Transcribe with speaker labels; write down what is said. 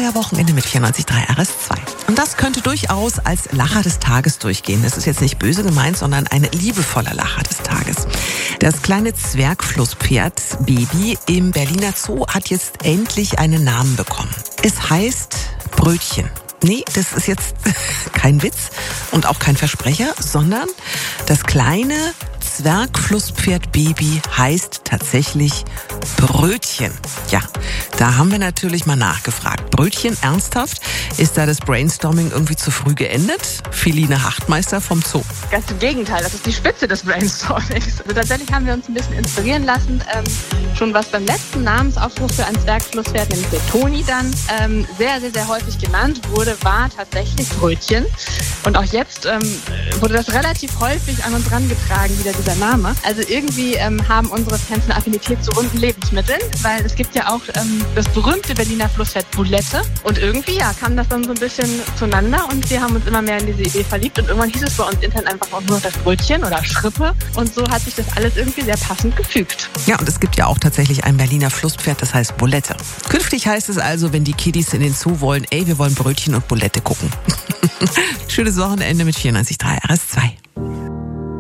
Speaker 1: euer Wochenende mit 94.3 RS2. Und das könnte durchaus als Lacher des Tages durchgehen. Das ist jetzt nicht böse gemeint, sondern ein liebevoller Lacher des Tages. Das kleine Zwergflusspferd Baby im Berliner Zoo hat jetzt endlich einen Namen bekommen. Es heißt Brötchen. Nee, das ist jetzt kein Witz und auch kein Versprecher, sondern das kleine Zwergflusspferd-Baby heißt tatsächlich Brötchen. Ja, da haben wir natürlich mal nachgefragt. Brötchen, ernsthaft? Ist da das Brainstorming irgendwie zu früh geendet? Feline Hachtmeister vom Zoo.
Speaker 2: Ganz im Gegenteil, das ist die Spitze des Brainstormings. Also tatsächlich haben wir uns ein bisschen inspirieren lassen. Schon was beim letzten Namensaufruf für ein Zwergflusspferd, nämlich der Toni dann, sehr häufig genannt wurde, war tatsächlich Brötchen. Und auch jetzt wurde das relativ häufig an uns herangetragen, wieder dieser Name. Also irgendwie haben unsere Fans eine Affinität zu runden Lebensmitteln, weil es gibt ja auch das berühmte Berliner Flusspferd Bulette. Und irgendwie kam das dann so ein bisschen zueinander und wir haben uns immer mehr in diese Idee verliebt und irgendwann hieß es bei uns intern einfach auch nur das Brötchen oder Schrippe und so hat sich das alles irgendwie sehr passend gefügt.
Speaker 1: Ja, und es gibt ja auch tatsächlich ein Berliner Flusspferd, das heißt Bulette. Künftig heißt es also, wenn die Kiddies in den Zoo wollen, wir wollen Brötchen und Bulette gucken. Schönes Wochenende mit 94.3 RS2.